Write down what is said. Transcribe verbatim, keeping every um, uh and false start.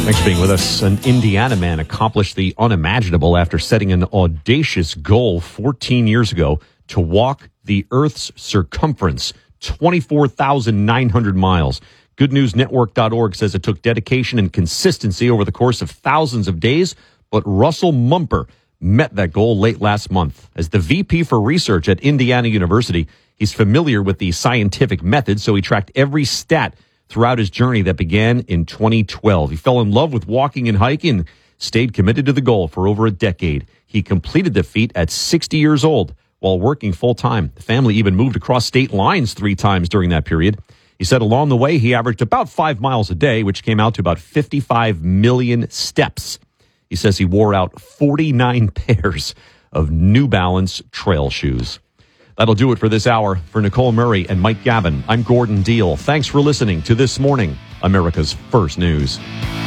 Thanks for being with us. An Indiana man accomplished the unimaginable after setting an audacious goal fourteen years ago to walk the Earth's circumference, twenty-four thousand nine hundred miles. good news network dot org says it took dedication and consistency over the course of thousands of days, but Russell Mumper met that goal late last month. As the V P for research at Indiana University, he's familiar with the scientific method, so he tracked every stat throughout his journey that began in twenty twelve. He fell in love with walking and hiking and stayed committed to the goal for over a decade. He completed the feat at sixty years old while working full-time. The family even moved across state lines three times during that period. He said along the way, he averaged about five miles a day, which came out to about fifty-five million steps. He says he wore out forty-nine pairs of New Balance trail shoes. That'll do it for this hour. For Nicole Murray and Mike Gavin, I'm Gordon Deal. Thanks for listening to This Morning, America's First News.